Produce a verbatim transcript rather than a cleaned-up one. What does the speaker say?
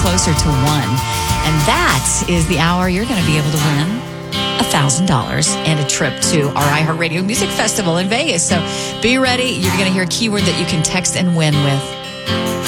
closer to one. And that is the hour you're going to be able to win one thousand dollars and a trip to our iHeartRadio Music Festival in Vegas. So be ready. You're going to hear a keyword that you can text and win with